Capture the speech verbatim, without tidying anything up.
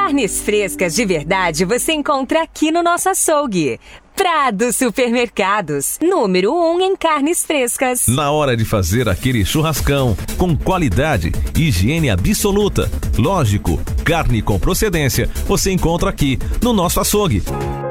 Carnes frescas de verdade você encontra aqui no nosso açougue. Prado Supermercados, número um em carnes frescas. Na hora de fazer aquele churrascão, com qualidade, higiene absoluta, lógico, carne com procedência, você encontra aqui no nosso açougue.